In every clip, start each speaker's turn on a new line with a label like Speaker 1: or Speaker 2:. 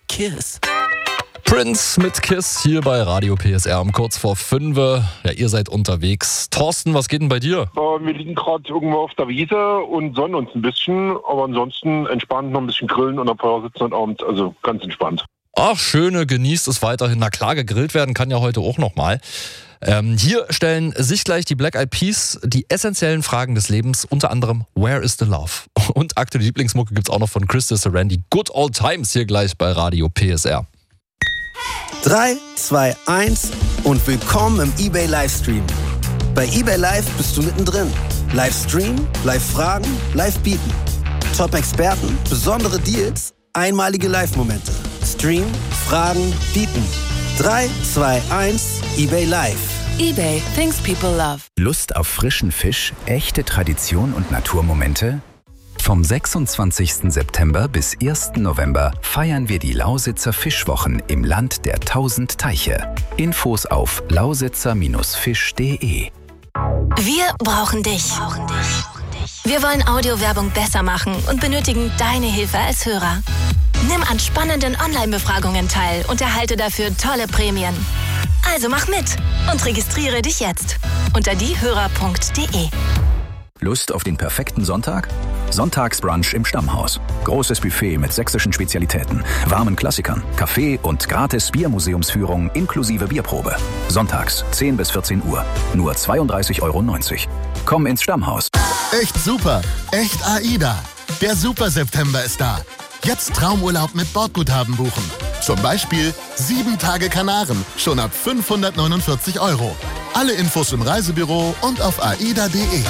Speaker 1: Kiss.
Speaker 2: Prince mit Kiss hier bei Radio PSR um kurz vor 5. Ja, ihr seid unterwegs. Thorsten, was geht denn bei dir?
Speaker 3: Wir liegen gerade irgendwo auf der Wiese und sonnen uns ein bisschen, aber ansonsten entspannt noch ein bisschen grillen und am Feuer sitzen und Abend, also ganz entspannt.
Speaker 2: Ach, schöne, genießt es weiterhin. Na klar, gegrillt werden kann ja heute auch nochmal. Hier stellen sich gleich die Black Eyed Peas die essentiellen Fragen des Lebens, unter anderem Where is the Love? Und aktuelle Lieblingsmucke gibt's auch noch von Chris Randy. Good Old Times hier gleich bei Radio PSR.
Speaker 1: 3, 2, 1 und willkommen im eBay Livestream. Bei eBay Live bist du mittendrin. Livestream, Live-Fragen, Live-Bieten. Top-Experten, besondere Deals, einmalige Live-Momente. Stream, Fragen, Bieten. 3, 2, 1, eBay Live.
Speaker 4: eBay, things people love.
Speaker 5: Lust auf frischen Fisch, echte Tradition und Naturmomente? Vom 26. September bis 1. November feiern wir die Lausitzer Fischwochen im Land der 1000 Teiche. Infos auf lausitzer-fisch.de.
Speaker 4: Wir brauchen dich. Wir wollen Audiowerbung besser machen und benötigen deine Hilfe als Hörer. Nimm an spannenden Online-Befragungen teil und erhalte dafür tolle Prämien. Also mach mit und registriere dich jetzt unter diehörer.de.
Speaker 5: Lust auf den perfekten Sonntag? Sonntagsbrunch im Stammhaus. Großes Buffet mit sächsischen Spezialitäten, warmen Klassikern, Kaffee und gratis Biermuseumsführung inklusive Bierprobe. Sonntags 10 bis 14 Uhr. Nur 32,90 €. Komm ins Stammhaus.
Speaker 6: Echt super. Echt AIDA. Der Super September ist da. Jetzt Traumurlaub mit Bordguthaben buchen. Zum Beispiel 7 Tage Kanaren, schon ab 549 €. Alle Infos im Reisebüro und auf aida.de.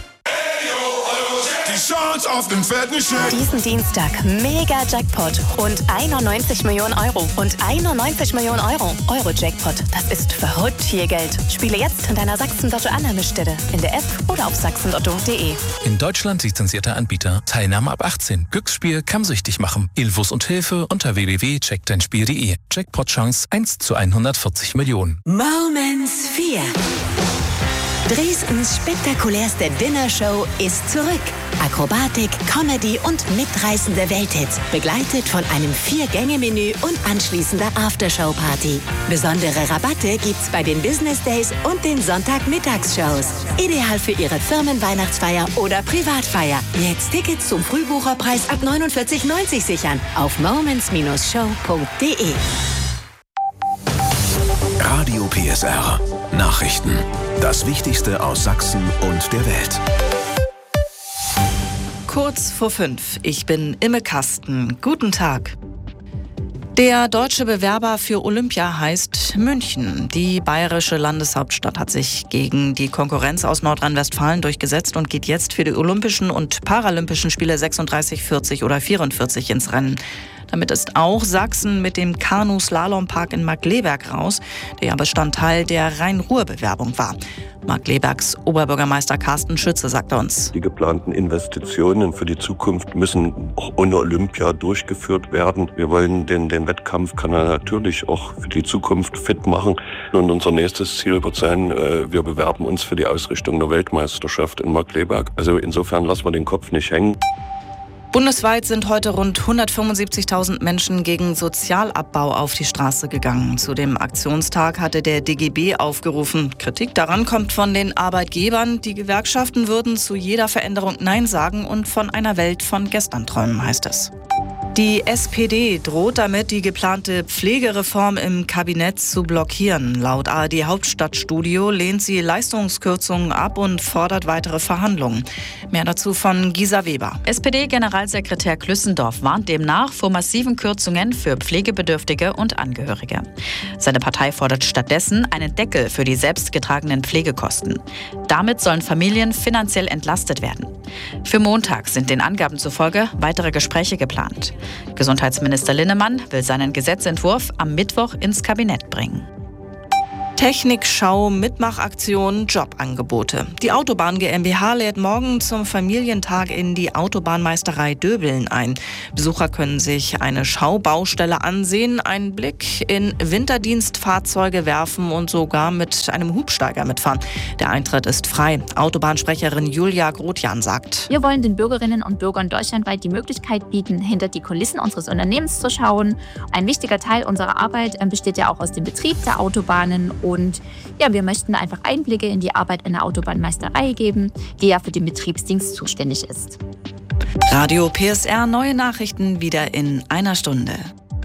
Speaker 4: Diesen Dienstag mega Jackpot. Rund 91 Millionen Euro. Und 91 Millionen Euro. Euro-Jackpot. Das ist verrückt viel Geld. Spiele jetzt in deiner Sachsen-Lotto-Annahmestelle. In der App oder auf sachsenlotto.de.
Speaker 7: In Deutschland lizenzierter Anbieter. Teilnahme ab 18. Glücksspiel kann süchtig machen. Infos und Hilfe unter www.checkdeinspiel.de. Jackpot-Chance 1 zu 140 Millionen.
Speaker 8: Moments 4. Dresdens spektakulärste Dinnershow ist zurück. Akrobatik, Comedy und mitreißende Welthits, begleitet von einem 4-Gänge-Menü und anschließender Aftershow-Party. Besondere Rabatte gibt's bei den Business Days und den Sonntagmittagsshows. Ideal für Ihre Firmenweihnachtsfeier oder Privatfeier. Jetzt Tickets zum Frühbucherpreis ab 49,90 sichern auf moments-show.de.
Speaker 9: Radio PSR. Nachrichten. Das Wichtigste aus Sachsen und der Welt.
Speaker 10: Kurz vor 5. Ich bin Imme Kasten. Guten Tag. Der deutsche Bewerber für Olympia heißt München. Die bayerische Landeshauptstadt hat sich gegen die Konkurrenz aus Nordrhein-Westfalen durchgesetzt und geht jetzt für die Olympischen und Paralympischen Spiele 36, 40 oder 44 ins Rennen. Damit ist auch Sachsen mit dem Kanu-Slalompark in Markkleeberg raus, der ja Bestandteil der Rhein-Ruhr-Bewerbung war. Markkleebergs Oberbürgermeister Carsten Schütze sagte uns:
Speaker 11: Die geplanten Investitionen für die Zukunft müssen auch ohne Olympia durchgeführt werden. Wir wollen den Wettkampfkanal natürlich auch für die Zukunft fit machen. Und unser nächstes Ziel wird sein, wir bewerben uns für die Ausrichtung der Weltmeisterschaft in Markkleeberg. Also insofern lassen wir den Kopf nicht hängen.
Speaker 10: Bundesweit sind heute rund 175.000 Menschen gegen Sozialabbau auf die Straße gegangen. Zu dem Aktionstag hatte der DGB aufgerufen. Kritik daran kommt von den Arbeitgebern. Die Gewerkschaften würden zu jeder Veränderung Nein sagen und von einer Welt von gestern träumen, heißt es. Die SPD droht damit, die geplante Pflegereform im Kabinett zu blockieren. Laut ARD Hauptstadtstudio lehnt sie Leistungskürzungen ab und fordert weitere Verhandlungen. Mehr dazu von Gisa Weber.
Speaker 12: SPD-Generalsekretär Klüssendorf warnt demnach vor massiven Kürzungen für Pflegebedürftige und Angehörige. Seine Partei fordert stattdessen einen Deckel für die selbstgetragenen Pflegekosten. Damit sollen Familien finanziell entlastet werden. Für Montag sind den Angaben zufolge weitere Gespräche geplant. Gesundheitsminister Linnemann will seinen Gesetzentwurf am Mittwoch ins Kabinett bringen.
Speaker 10: Technikschau, Mitmachaktion, Jobangebote. Die Autobahn GmbH lädt morgen zum Familientag in die Autobahnmeisterei Döbeln ein. Besucher können sich eine Schaubaustelle ansehen, einen Blick in Winterdienstfahrzeuge werfen und sogar mit einem Hubsteiger mitfahren. Der Eintritt ist frei. Autobahnsprecherin Julia Grotjan sagt:
Speaker 13: Wir wollen den Bürgerinnen und Bürgern deutschlandweit die Möglichkeit bieten, hinter die Kulissen unseres Unternehmens zu schauen. Ein wichtiger Teil unserer Arbeit besteht ja auch aus dem Betrieb der Autobahnen. Und ja, wir möchten einfach Einblicke in die Arbeit einer Autobahnmeisterei geben, die ja für den Betriebsdienst zuständig ist.
Speaker 10: Radio PSR, neue Nachrichten wieder in einer Stunde.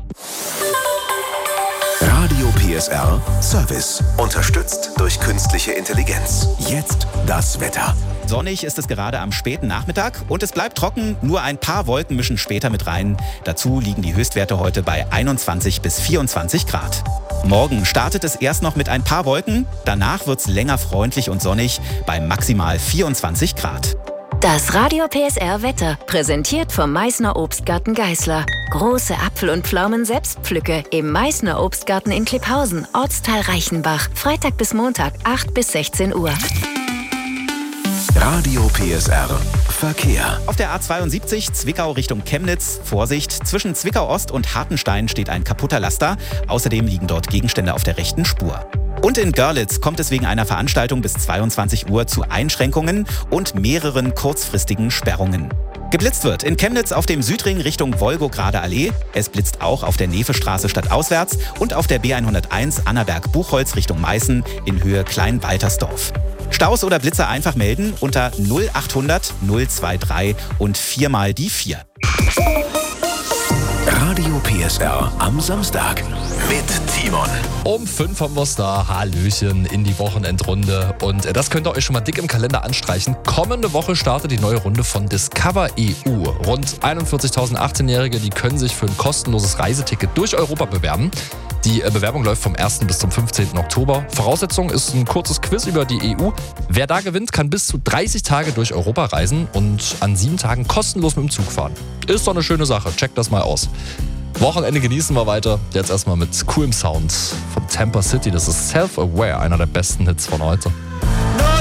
Speaker 9: Radio PSR Service. Unterstützt durch künstliche Intelligenz. Jetzt das Wetter.
Speaker 14: Sonnig ist es gerade am späten Nachmittag und es bleibt trocken. Nur ein paar Wolken mischen später mit rein. Dazu liegen die Höchstwerte heute bei 21 bis 24 Grad. Morgen startet es erst noch mit ein paar Wolken. Danach wird es länger freundlich und sonnig bei maximal 24 Grad.
Speaker 4: Das Radio PSR Wetter, präsentiert vom Meißner Obstgarten Geißler. Große Apfel- und Pflaumen-Selbstpflücke im Meißner Obstgarten in Klipphausen, Ortsteil Reichenbach. Freitag bis Montag, 8 bis 16 Uhr.
Speaker 9: Radio PSR Verkehr.
Speaker 14: Auf der A72 Zwickau Richtung Chemnitz. Vorsicht, zwischen Zwickau Ost und Hartenstein steht ein kaputter Laster. Außerdem liegen dort Gegenstände auf der rechten Spur. Und in Görlitz kommt es wegen einer Veranstaltung bis 22 Uhr zu Einschränkungen und mehreren kurzfristigen Sperrungen. Geblitzt wird in Chemnitz auf dem Südring Richtung Wolgograder Allee. Es blitzt auch auf der Nefestraße stadtauswärts und auf der B101 Annaberg-Buchholz Richtung Meißen in Höhe Kleinwaltersdorf. Staus oder Blitzer einfach melden unter 0800 023 und 4 mal die 4.
Speaker 9: Radio PSR am Samstag mit Timon.
Speaker 2: Um 5 haben wir es da. Hallöchen in die Wochenendrunde. Und das könnt ihr euch schon mal dick im Kalender anstreichen. Kommende Woche startet die neue Runde von Discover EU. Rund 41.000 18-Jährige, die können sich für ein kostenloses Reiseticket durch Europa bewerben. Die Bewerbung läuft vom 1. bis zum 15. Oktober. Voraussetzung ist ein kurzes Quiz über die EU. Wer da gewinnt, kann bis zu 30 Tage durch Europa reisen und an 7 Tagen kostenlos mit dem Zug fahren. Ist doch eine schöne Sache. Checkt das mal aus. Wochenende genießen wir weiter. Jetzt erstmal mit coolem Sound von Tampa City. Das ist Self-Aware, einer der besten Hits von heute.